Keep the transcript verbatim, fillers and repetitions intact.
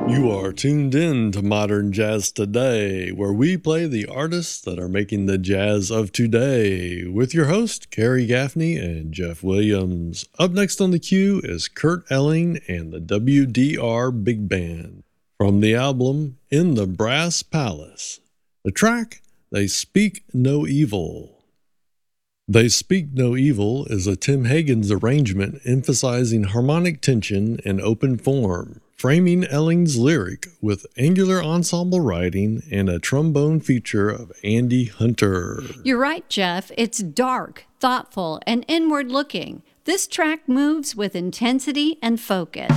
You are tuned in to Modern Jazz Today, where we play the artists that are making the jazz of today, with your host, Carrie Gaffney and Jeff Williams. Up next on the queue is Kurt Elling and the W D R Big Band. From the album In the Brass Palace, the track, They Speak No Evil. They Speak No Evil is a Tim Hagen's arrangement emphasizing harmonic tension and open form, framing Elling's lyric with angular ensemble writing and a trombone feature of Andy Hunter. You're right, Jeff. It's dark, thoughtful, and inward-looking. This track moves with intensity and focus.